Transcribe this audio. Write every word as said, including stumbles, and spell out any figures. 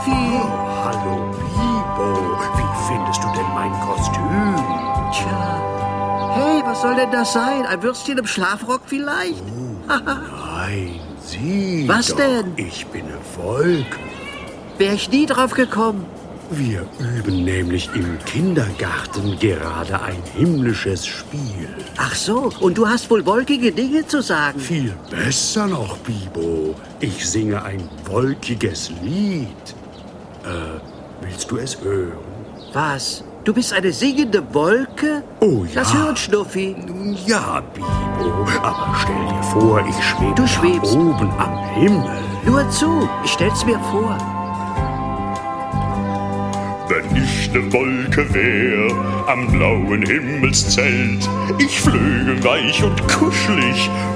Schnuffi. Oh, hallo, Bibo. Wie findest du denn mein Kostüm? Tja. Hey, was soll denn das sein? Ein Würstchen im Schlafrock vielleicht? Oh, nein, sieh Was doch, denn? Ich bin eine Wolke. Wär ich nie drauf gekommen. Wir üben nämlich im Kindergarten gerade ein himmlisches Spiel. Ach so, und du hast wohl wolkige Dinge zu sagen. Viel besser noch, Bibo. Ich singe ein wolkiges Lied. Äh, willst du es hören? Was? Du bist eine singende Wolke? Oh ja. Lass hören, Schnuffi. Nun ja, Bibo, aber stell dir vor, ich schwebe Du da schwebst. oben am Himmel. Nur zu, ich stell's mir vor. Wenn ich ne Wolke wär, am blauen Himmelszelt, ich flöge weich und kuschelig